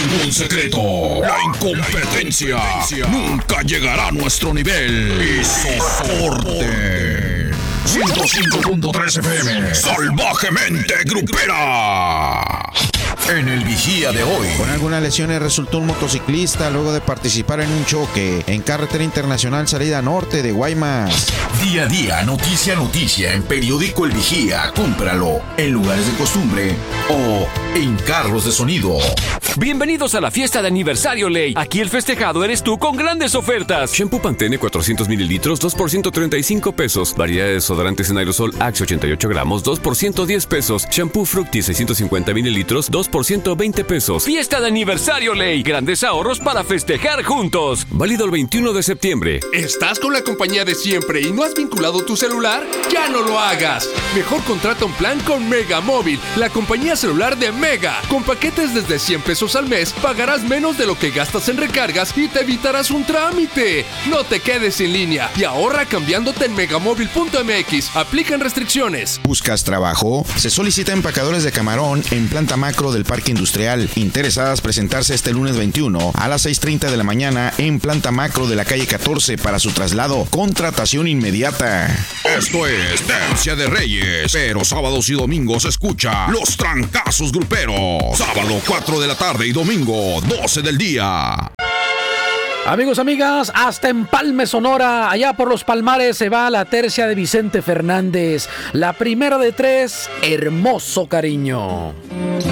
ningún secreto. La incompetencia nunca llegará a nuestro nivel. Y soporte. 105.3 FM. Salvajemente grupera. En el vigía de hoy. Con algunas lesiones resultó un motociclista luego de participar en un choque en carretera internacional salida norte de Guaymas. Día a día, noticia a noticia en Periódico El Vigía. Cómpralo en lugares de costumbre o en carros de sonido. Bienvenidos a la fiesta de aniversario Ley. Aquí el festejado eres tú con grandes ofertas. Shampoo Pantene 400 mililitros, 2 por 135 pesos. Variedad de desodorantes en aerosol Axe 88 gramos, 2 por 110 pesos. Shampoo Fructis 650 mililitros, 2 por 120 pesos. Fiesta de aniversario Ley. Grandes ahorros para festejar juntos. Válido el 21 de septiembre. ¿Estás con la compañía de siempre y no has vinculado tu celular? ¡Ya no lo hagas! Mejor contrata un plan con Mega Móvil, la compañía celular de Mega. Con paquetes desde 100 pesos al mes, pagarás menos de lo que gastas en recargas y te evitarás un trámite. No te quedes sin línea y ahorra cambiándote en megamóvil.mx. Aplican restricciones. ¿Buscas trabajo? Se solicita empacadores de camarón en planta macro del Parque Industrial. Interesadas presentarse este lunes 21 a las 6:30 de la mañana en planta macro de la calle 14 para su traslado. Contratación inmediata. Esto es Tercia de Reyes, pero sábados y domingos escucha Los Trancazos Gruperos. Sábado 4 de la tarde y domingo 12 del día. Amigos, amigas, hasta Empalme, Sonora, allá por los Palmares se va la tercia de Vicente Fernández, la primera de 3, Hermoso Cariño.